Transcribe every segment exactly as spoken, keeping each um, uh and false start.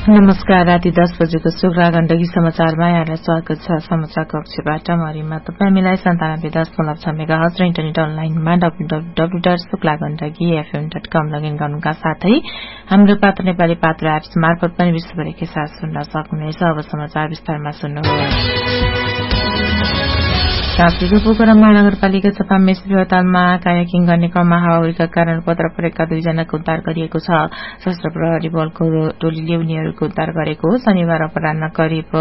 नमस्कार। राति दस बजेको सुग्रा गण्डकी समाचारमा यहाँलाई स्वागत छ। समाचार कक्षबाट मरिमा तपाईँ हामीलाई सन्तानब्बे दशमलव छ मेगाहर्ज र इन्टरनेट अनलाइनमा W W W dot Shukla Gandaki FM dot com login गर्नुका साथै हाम्रो पात्र नेपाली पात्र एप्स मार्फत पनि विश्वभरिकै साथ सुन्न सक्नुहुनेछ। अब समाचार विस्तारमा सुन्नुहोस्। कास्कीको पोखरा महानगरपालिका चपा मेसरी हतालमा कायाकिङ गर्ने क्रममा हावाहुरीका कारण पत्र परेका दुईजनाको उद्धार गरिएको छ। सशस्त्र प्रहरी बलको टोलीले उनीहरूको उद्धार गरेको शनिबार अपराह्न करिब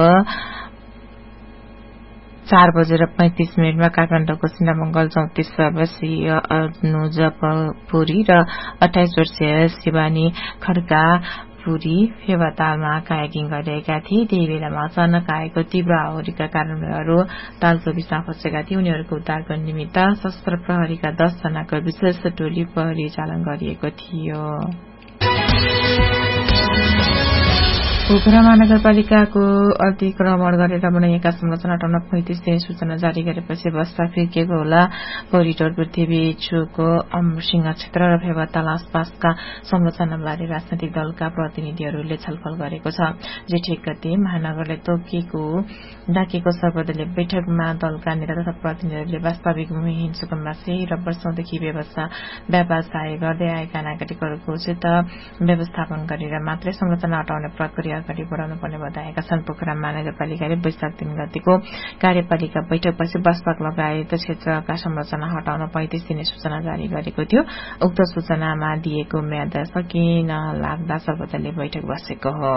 चार बजेर पैंतिस मिनटमा काठमाडौँको सिन्धामंगल चौतिस वर्षीय अनुजपुरी र अठाइस वर्षीय शिवानी खड्का पुरी फेवातालमा कायाकिङ गरिरहेका थिए। त्यही बेलामा अचानक आएको तीव्र हावाहुरीका कारण उनीहरू तालको बीचमा फँसेका थिए। उनीहरूको उद्धारको निमित्त सशस्त्र प्रहरीका दस जनाको विशेष टोली परिचालन गरिएको थियो। पोखरा महानगरपालिकाको अतिक्रमण गरेर बनाइएका संरचना हटाउन पैंतिस दिन सूचना जारी गरेपछि बस्दा फिर्किएको होला। कोरिडोर पृथ्वी चोकको अमरसिंह क्षेत्र र फेवाताल आसपासका संरचनाबारे राजनैतिक दलका प्रतिनिधिहरूले छलफल गरेको छ। जेठ एक गते महानगरले तोकिएको डाकेको सर्वदलीय बैठकमा दलका नेता तथा प्रतिनिधिहरूले वास्तविक भूमिहीन सुकुम्बासी र वर्षौंदेखि व्यवस्था व्यापार गर्दै आएका नागरिकहरूको उचित व्यवस्थापन गरेर मात्रै संरचना हटाउने प्रक्रिया अगाडि बढाउनु पर्ने बताएका छन्। पोखरा महानगरपालिकाले वैशाख तीन गतिको कार्यपालिका बैठकपछि बसपाक लगायत क्षेत्रका संरचना हटाउन पैंतिस दिने सूचना जारी गरेको थियो। उक्त सूचनामा दिएको म्याद सकिन लाग्दा सर्वदलीय बैठक बसेको हो।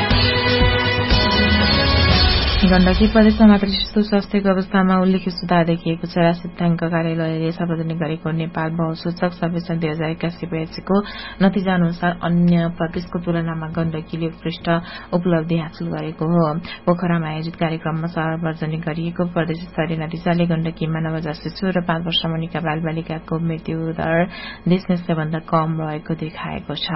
गण्डकी प्रदेशमा मात्र शिशु स्वास्थ्यको अवस्थामा उल्लेख्य सुधार देखिएको छ। सिद्धाङ्क कार्यालयले सार्वजनिक गरेको नेपाल बहुसूचक सर्वेक्षण दुई हजार एक्कासी बयासीको नतिजा अनुसार अन्य प्रदेशको तुलनामा गण्डकीले उत्कृष्ट उपलब्धि हासिल गरेको हो। पोखरामा आयोजित कार्यक्रममा सार्वजनिक गरिएको प्रदेश स्तरीय नतिजाले गण्डकीमा नवजात शिशु र पाँच वर्ष मुनिका बालबालिकाको मृत्यु दर देशमै सबैभन्दा कम रहेको देखाएको छ।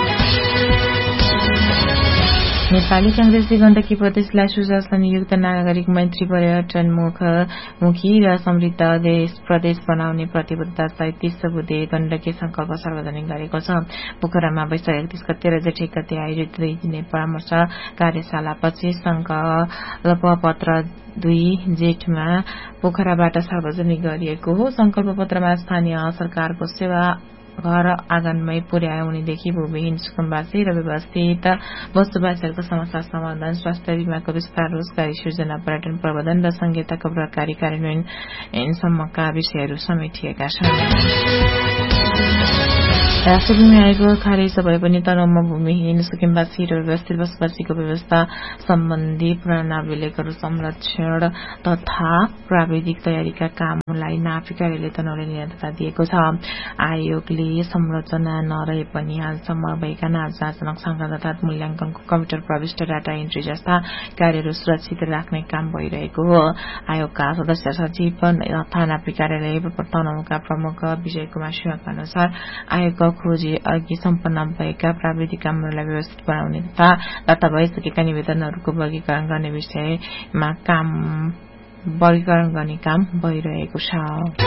नेपाली कांग्रेसले गण्डकी प्रदेशलाई सुशासन युक्त नागरिक मैत्री पर्यटनमुखी र समृद्ध देश प्रदेश बनाउने प्रतिबद्धता सहित तीस बुँदे गण्डकी संकल्प सार्वजनिक गरेको छ। पोखरामा वैशाख एकतीस गते र जेठ एक गते आयोजित दुई दिने परामर्श कार्यशालापछि संकल्प पत्र दुई जेठमा पोखराबाट सार्वजनिक गरिएको हो। संकल्प पत्रमा स्थानीय सरकारको सेवा घर आँगनमै पुर्याए उनीदेखि भूमिहीन सुकुम्बासी र व्यवस्थित बसोबासीहरूको समस्या समाधान, स्वास्थ्य बीमाको विस्तार, रोजगारी सृजना, पर्यटन प्रबन्धन र संहिताको प्रभावकारी कार्यान्वयनसम्मका विषयहरू समेटिएका छन्। राष्ट्रभूमि आयोगको खारेज भए पनि तनहुँमा भूमिहीन सुकुम्बासी र व्यवस्थित बसोबासीको व्यवस्था सम्बन्धी प्रणालीको संरक्षण तथा प्राविधिक तयारीका कामलाई नाफी कार्यालय तनहुँले निरन्तरता दिएको छ। आयोगले संरचना नरहे पनि हालसम्म भएका जाँच नक्साङ्कन तथा मूल्याङ्कनको कम्प्युटर प्रविष्ट डाटा एन्ट्री जस्ता कार्यहरू सुरक्षित राख्ने काम भइरहेको हो। आयोगका सदस्य सचिव तथा नाफी कार्यालय तनहुँका प्रमुख विजय कुमार सिंहका अनुसार आयोगको खोजी अघि सम्पन्न भएका प्राविधिक कामहरूलाई व्यवस्थित बनाउने तथा दर्ता भइसकेका निवेदनहरूको वर्गीकरण गर्ने विषयमा काम वर्गीकरण गर्ने काम भइरहेको छ।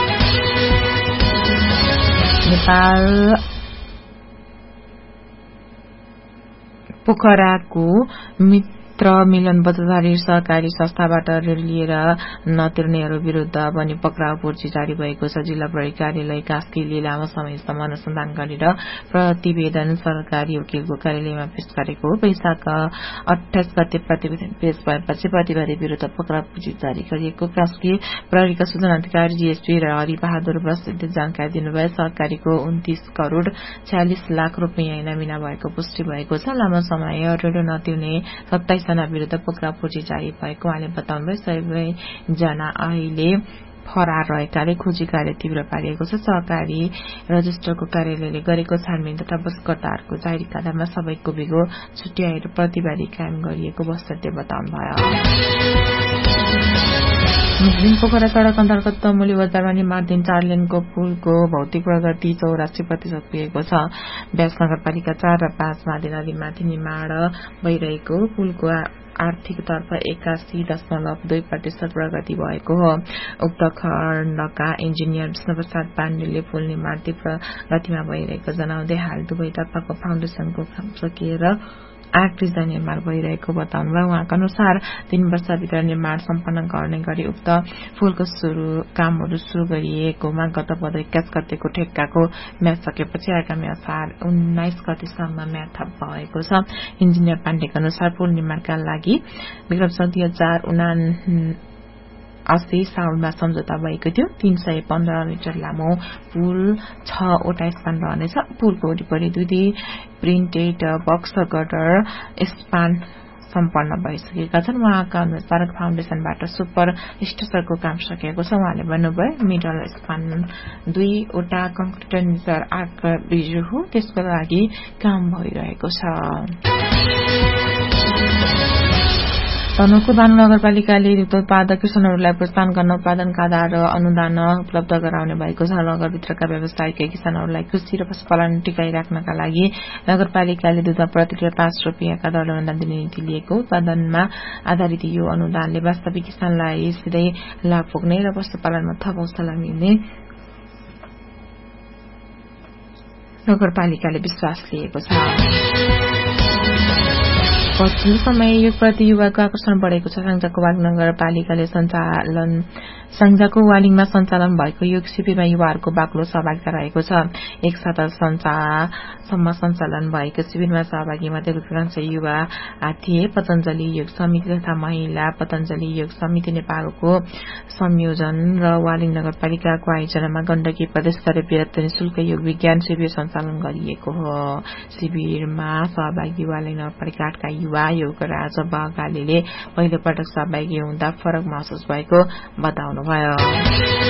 नेपाल पोखराको मित्र मिलन बजारी सहकारी संस्थाबाट ऋण लिएर नतिर्नेहरू विरूद्ध पनि पक्राउ पूर्जी जारी भएको छ। जिल्ला प्रहरी कार्यालय कास्कीले लामो समयसम्म अनुसन्धान गरेर प्रतिवेदन सरकारी वकिलको कार्यालयमा पेश गरेको हो। वैशाख अठाइस गते प्रतिवेदन पेश भएपछि प्रतिवादी विरूद्ध पक्राउ पूर्जी जारी गरिएको कास्की प्रहरीका सूचना अधिकारी जीएसपी र हरिबहादुर बस्नेतले जानकारी दिनुभए। सहकारीको उन्तीस करोड़ छयालिस लाख रूपियाँ इनामिना भएको पुष्टि भएको छ। लामो समय ऋण नतिर्ने सत्ताइस जना विरूद्ध पक्राउ पूर्जी जारी भएको उहाँले बताउनुभयो। सबैजना अहिले फरार रहेकाले खोजी कार्य तीव्र पारिएको छ। सहकारी रजिस्टरको कार्यालयले गरेको छानबिन तथा बसकर्ताहरूको जाहेर खातामा सबैको बिगो छुट्याएर प्रतिवादी कायम गरिएको बस्नेतले बताउनुभयो। मुस्लिम पोखरा सड़क अन्तर्गत तमुली बजारमा निर्माणाधीन चार लेनको पुलको भौतिक प्रगति चौरासी प्रतिशत पुगेको छ। व्यास नगरपालिका चार र पाँचमा नदीमाथि निर्माण भइरहेको पुलको आर्थिक तर्फ एकासी दशमलव दुई प्रतिशत प्रगति भएको हो। उक्त खण्डका इन्जिनियर विष्णु प्रसाद पाण्डेले पुल निर्माण तीव्र गतिमा भइरहेको जनाउँदै हाल दुवैतर्फको फाउन्डेशनको काम सकिएर आठ ब्रिज निर्माण भइरहेको बताउनुभयो। उहाँका अनुसार तीन वर्षभित्र निर्माण सम्पन्न गर्ने गरी उक्त पुलको सुरु कामहरू सुरु गरिएकोमा गत भदौ एक्काइस गतेको ठेक्काको म्याद सकेपछि आगामी असार उन्नाइस गतेसम्म म्याद थप भएको छ। इन्जिनियर पाण्डेका अनुसार पुल निर्माणका लागि विक्रम दुई हजार उना अस्सी साउनमा सम्झौता भएको थियो। तीन सय पन्ध्र मिटर लामो पुल छवटा स्पान रहनेछ। पुलको वरिपरि दुई दुई प्रिन्टेड बक्स गर्डर स्पान सम्पन्न भइसकेका छन्। उहाँका अनुसार फाउन्डेशनबाट सुपर स्ट्रक्चरको काम सकिएको छ। उहाँले भन्नुभयो मिडल स्पान दुईवटा कङ्क्रिट निर्मित आर्क ब्रिज हो, त्यसको लागि काम भइरहेको छ। तनहुँको बानु नगरपालिकाले दुग्ध उत्पादक किसानहरूलाई प्रोत्साहन गर्न उत्पादनका आधार र अनुदान उपलब्ध गराउने भएको छ। नगरभित्रका व्यावसायिक किसानहरूलाई कृषि र पशुपालन टिकाइ राख्नका लागि नगरपालिकाले दुध प्रति लिटर पाँच रुपियाँका दरले अनुदान दिने नीति लिएको। उत्पादनमा आधारित यो अनुदानले वास्तविक किसानलाई सिधै लाभ पुग्ने र पशुपालनमा थप हौसला मिल्ने नगरपालिकाले विश्वास लिएको छ। पछिल्लो समय युगप्रति युवाको आकर्षण बढेको छ। साङ्जाको वालिङ नगरपालिकाले सञ्चालन साङ्जाको वालिङमा सञ्चालन भएको योग शिविरमा युवाहरूको बाक्लो सहभागिता रहेको छ। एक सातासम्म सञ्चालन भएको शिविरमा सहभागी मध्ये अधिकांश युवा थिए। पतञ्जलि योग समिति तथा महिला पतञ्जलि योग समिति नेपालको संयोजन र वालिङ नगरपालिकाको आयोजनामा गण्डकी प्रदेश स्तरीय वृहत निशुल्क योग विज्ञान शिविर सञ्चालन गरिएको हो। शिविरमा सहभागी वालिङ नगरपालिकाका युवा योगराज बगालीले पहिलो पटक सहभागी हुँदा फरक महसुस भएको बताउनुभयो।